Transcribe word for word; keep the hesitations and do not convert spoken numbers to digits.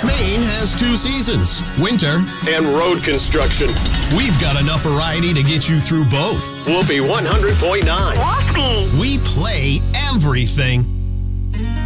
Maine has two seasons, winter and road construction. We've got enough variety to get you through both. Whoopee one hundred point nine. Whoopee. We play everything.